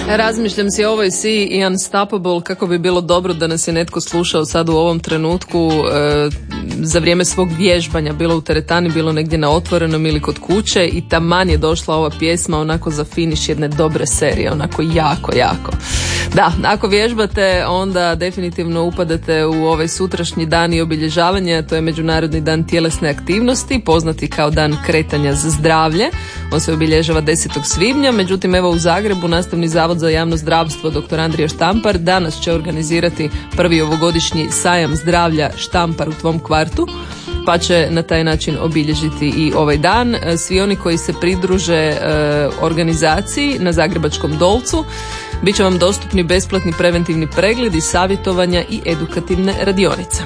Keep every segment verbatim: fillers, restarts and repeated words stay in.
Razmišljam si o ovoj Si i Unstoppable, kako bi bilo dobro da nas je netko slušao sad u ovom trenutku e, za vrijeme svog vježbanja, bilo u teretani, bilo negdje na otvorenom ili kod kuće, i taman je došla ova pjesma onako za finiš jedne dobre serije, onako jako, jako. Da, ako vježbate, onda definitivno upadate u ovaj sutrašnji dan i obilježavanje, to je Međunarodni dan tjelesne aktivnosti, poznati kao dan kretanja za zdravlje. On se obilježava desetog svibnja, međutim evo u Zagrebu Nastavni zavod za javno zdravstvo dr. Andrija Štampar danas će organizirati prvi ovogodišnji sajam zdravlja Štampar u tvom kvartu, pa će na taj način obilježiti i ovaj dan. Svi oni koji se pridruže e, organizaciji na Zagrebačkom Dolcu bit će vam dostupni besplatni preventivni pregledi, savjetovanja i edukativne radionice.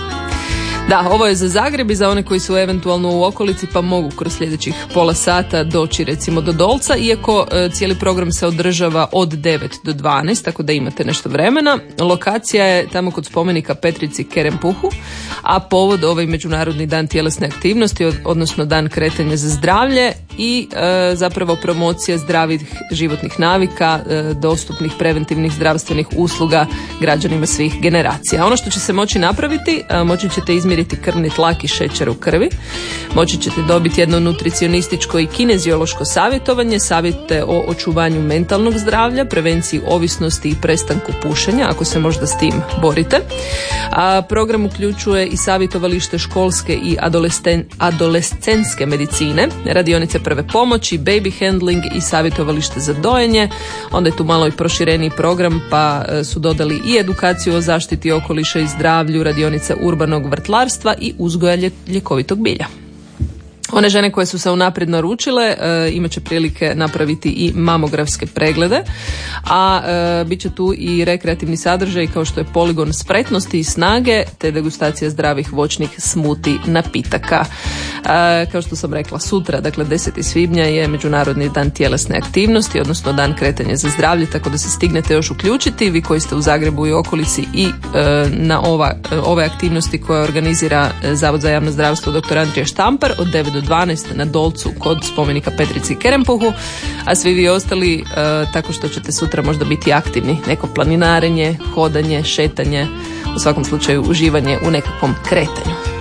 Da, ovo je za Zagreb i za one koji su eventualno u okolici pa mogu kroz sljedećih pola sata doći recimo do Dolca, iako e, cijeli program se održava od devet do dvanaest, tako da imate nešto vremena. Lokacija je tamo kod spomenika Petrici Kerempuhu, a povod ovaj Međunarodni dan tjelesne aktivnosti, od, odnosno dan kretanja za zdravlje i e, zapravo promocija zdravih životnih navika, e, dostupnih preventivnih zdravstvenih usluga građanima svih generacija. Ono što će se moći napraviti, e, moći ćete izmjeriti krvni tlak i šećer u krvi, moći ćete dobiti jedno nutricionističko i kineziološko savjetovanje, savjete o očuvanju mentalnog zdravlja, prevenciji ovisnosti i prestanku pušenja, ako se možda s tim borite. A program uključuje i savjetovalište školske i adolescen, adolescenske medicine, radionice prve pomoći, baby handling i savjetovalište za dojenje. Onda je tu malo i prošireniji program, pa su dodali i edukaciju o zaštiti okoliša i zdravlju, radionice urbanog vrtlarstva i uzgoja ljekovitog bilja. One žene koje su se unaprijed naručile e, imat će prilike napraviti i mamografske preglede, a e, bit će tu i rekreativni sadržaj kao što je poligon spretnosti i snage te degustacija zdravih voćnih smuti napitaka. E, kao što sam rekla, sutra, dakle deseti svibnja je Međunarodni dan tjelesne aktivnosti, odnosno dan kretanja za zdravlje, tako da se stignete još uključiti, vi koji ste u Zagrebu i okolici, i e, na ova, ove aktivnosti koje organizira Zavod za javno zdravstvo dr. Andrija Štampar od devet do dvanaest na Dolcu kod spomenika Petrici Kerempuhu, a svi vi ostali e, tako što ćete sutra možda biti aktivni, neko planinarenje, hodanje, šetanje, u svakom slučaju uživanje u nekakvom kretanju.